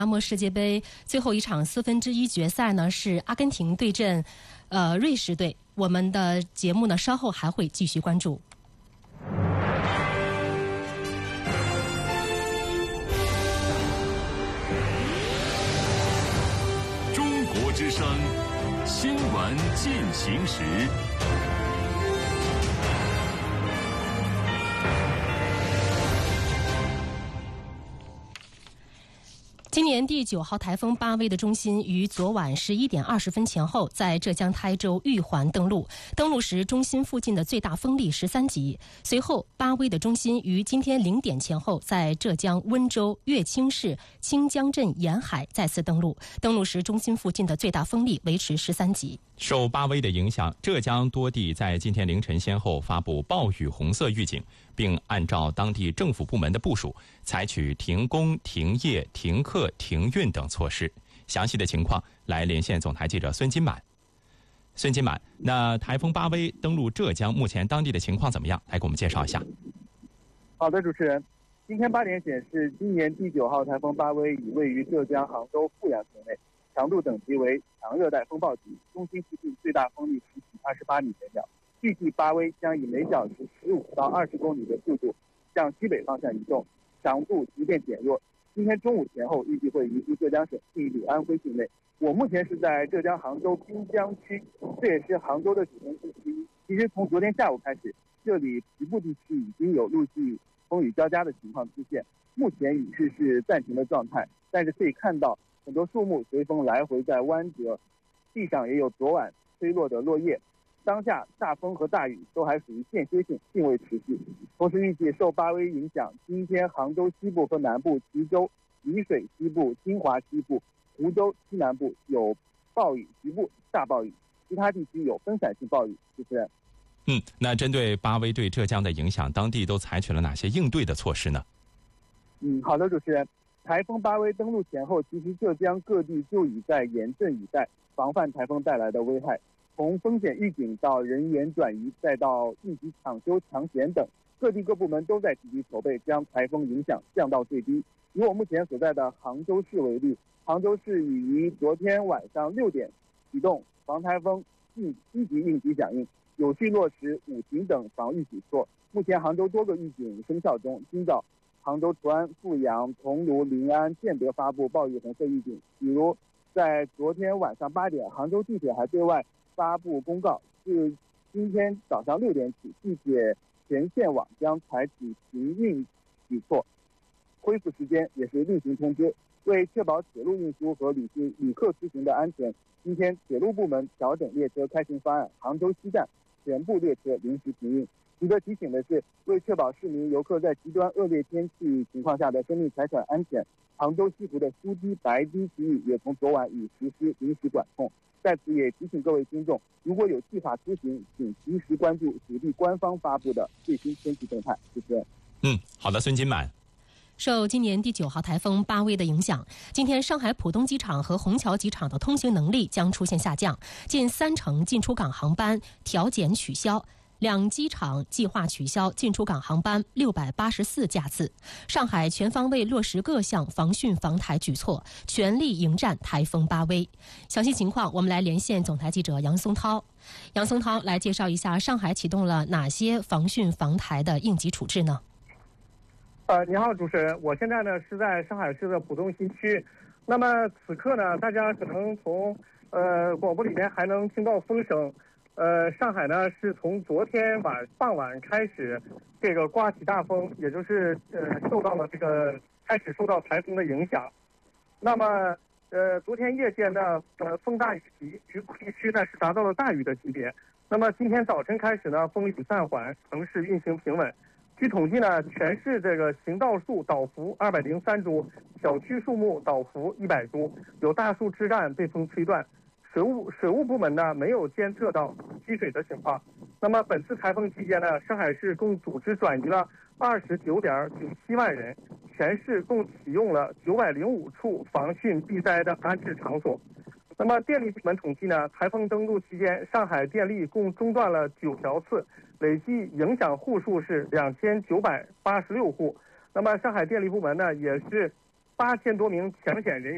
沙漠世界杯最后一场1/4决赛呢是阿根廷对阵瑞士队。我们的节目呢稍后还会继续关注。 中国之声新闻进行时。 今年第9号台风巴威的中心于昨晚11点20分前后在浙江台州玉环登陆，登陆时中心附近的最大风力13级。随后，巴威的中心于今天0点前后在浙江温州乐清市清江镇沿海再次登陆，登陆时中心附近的最大风力维持13级。 受巴威的影响，浙江多地在今天凌晨先后发布暴雨红色预警，并按照当地政府部门的部署，采取停工、停业、停课、停运等措施。详细的情况来连线总台记者孙金满。孙金满，那台风巴威登陆浙江，目前当地的情况怎么样？来给我们介绍一下。 好的，主持人，今天8点显示，今年第9号台风巴威已位于浙江杭州富阳城内，强度等级为强热带风暴级，中心附近最大风力时速28米每秒。预计巴威将以每小时15到20公里的速度向西北方向移动，强度逐渐减弱。今天中午前后预计会移居浙江省进入安徽境内。我目前是在浙江杭州滨江区，这也是杭州的主城区之一。其实从昨天下午开始，这里局部地区已经有陆续风雨交加的情况出现，目前雨势是暂停的状态，但是可以看到很多树木随风来回在弯折，地上也有昨晚吹落的落叶。当下大风和大雨都还属于间歇性，并未持续。同时预计受巴威影响，今天杭州西部和南部、衢州、沂水西部、金华西部、湖州西南部有暴雨，局部大暴雨，其他地区有分散性暴雨。主持人， 那针对巴威对浙江的影响，当地都采取了哪些应对的措施呢？ 好的，主持人，台风巴威登陆前后，其实浙江各地就已在严阵以待，防范台风带来的危害。从风险预警到人员转移，再到应急抢修、抢险等，各地各部门都在积极筹备，将台风影响降到最低。以我目前所在的杭州市为例，杭州市已于昨天晚上6点启动防台风积极应急响应，有序落实5停等防御举措。目前杭州多个预警生效中，今早杭州淳安、富阳、桐庐、临安、建德发布暴雨红色预警。比如在昨天晚上8点，杭州地铁还对外发布公告，自今天早上6点起，地铁全线网将采取停运举措，恢复时间也是另行通知。为确保铁路运输和旅客出行的安全，今天铁路部门调整列车开行方案，杭州西站全部列车临时停运。值得提醒的是，为确保市民游客在极端恶劣天气情况下的生命财产安全，杭州西湖的苏堤、白堤区域也从昨晚已实施临时管控。在此也提醒各位听众，如果有计划出行，请及时关注属地官方发布的最新天气动态。主持人， 好的，孙金满。 受今年第9号台风巴威的影响，今天上海浦东机场和虹桥机场的通行能力将出现下降，近30%进出港航班调减取消。2机场计划取消进出港航班684架次。上海全方位落实各项防汛防台举措，全力迎战台风巴威。详细情况，我们来连线总台记者杨松涛。杨松涛来介绍一下，上海启动了哪些防汛防台的应急处置呢？ 你好，主持人，我现在呢是在上海市的浦东新区。那么此刻呢，大家可能从广播里面还能听到风声。上海呢是从昨天傍晚开始，这个刮起大风，也就是受到了开始受到台风的影响。那么昨天夜间呢，风大雨急，局部地区呢是达到了大雨的级别。那么今天早晨开始呢，风雨暂缓，城市运行平稳。据统计呢，全市这个行道树倒伏203株，小区树木倒伏100株，有大树枝干被风吹断。水务部门呢没有监测到积水的情况。那么本次台风期间呢，上海市共组织转移了29.97万人，全市共启用了905处防汛避灾的安置场所。那么电力部门统计呢，台风登陆期间，上海电力共中断了9条次，累计影响户数是2986户。那么上海电力部门呢，也是8000多名抢险人员